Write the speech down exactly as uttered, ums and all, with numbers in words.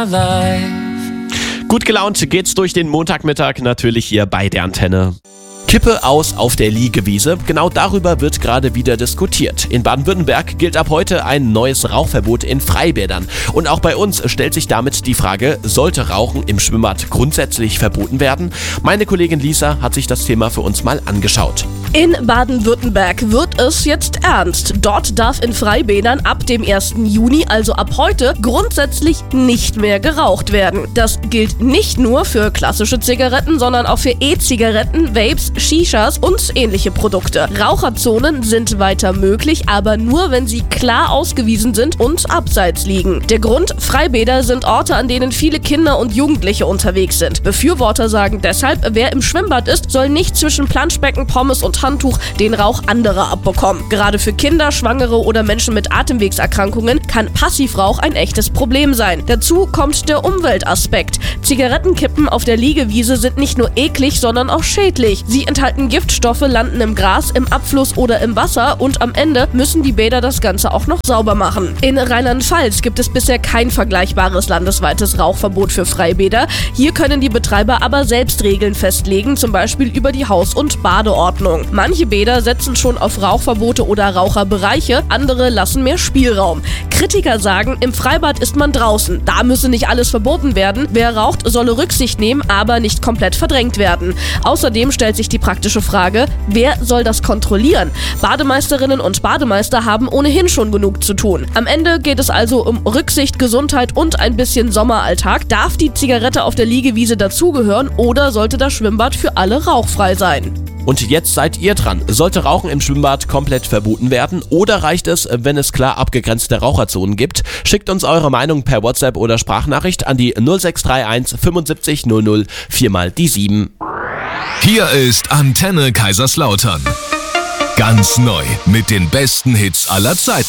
Gut gelaunt geht's durch den Montagmittag, natürlich hier bei der Antenne. Kippe aus auf der Liegewiese. Genau darüber wird gerade wieder diskutiert. In Baden-Württemberg gilt ab heute ein neues Rauchverbot in Freibädern. Und auch bei uns stellt sich damit die Frage, sollte Rauchen im Schwimmbad grundsätzlich verboten werden? Meine Kollegin Lisa hat sich das Thema für uns mal angeschaut. In Baden-Württemberg wird es jetzt ernst. Dort darf in Freibädern ab dem ersten Juni, also ab heute, grundsätzlich nicht mehr geraucht werden. Das gilt nicht nur für klassische Zigaretten, sondern auch für E-Zigaretten, Vapes, Shishas und ähnliche Produkte. Raucherzonen sind weiter möglich, aber nur, wenn sie klar ausgewiesen sind und abseits liegen. Der Grund: Freibäder sind Orte, an denen viele Kinder und Jugendliche unterwegs sind. Befürworter sagen deshalb, wer im Schwimmbad ist, soll nicht zwischen Planschbecken, Pommes und Handtuch den Rauch anderer abbekommen. Gerade für Kinder, Schwangere oder Menschen mit Atemwegserkrankungen kann Passivrauch ein echtes Problem sein. Dazu kommt der Umweltaspekt. Zigarettenkippen auf der Liegewiese sind nicht nur eklig, sondern auch schädlich. Sie enthalten Giftstoffe, landen im Gras, im Abfluss oder im Wasser und am Ende müssen die Bäder das Ganze auch noch sauber machen. In Rheinland-Pfalz gibt es bisher kein vergleichbares landesweites Rauchverbot für Freibäder. Hier können die Betreiber aber selbst Regeln festlegen, zum Beispiel über die Haus- und Badeordnung. Manche Bäder setzen schon auf Rauchverbote oder Raucherbereiche, andere lassen mehr Spielraum. Kritiker sagen, im Freibad ist man draußen. Da müsse nicht alles verboten werden. Wer raucht, solle Rücksicht nehmen, aber nicht komplett verdrängt werden. Außerdem stellt sich die praktische Frage, wer soll das kontrollieren? Bademeisterinnen und Bademeister haben ohnehin schon genug zu tun. Am Ende geht es also um Rücksicht, Gesundheit und ein bisschen Sommeralltag. Darf die Zigarette auf der Liegewiese dazugehören oder sollte das Schwimmbad für alle rauchfrei sein? Und jetzt seid ihr dran. Sollte Rauchen im Schwimmbad komplett verboten werden oder reicht es, wenn es klar abgegrenzte Raucherzonen gibt? Schickt uns eure Meinung per WhatsApp oder Sprachnachricht an die null sechs drei eins fünfundsiebzig null null vier mal die sieben. Hier ist Antenne Kaiserslautern. Ganz neu mit den besten Hits aller Zeiten.